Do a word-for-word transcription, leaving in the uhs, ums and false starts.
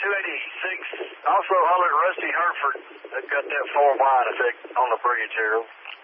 two eighty-six. Also holler at Rusty Herford. They've got that four wide, I think, on the bridge there.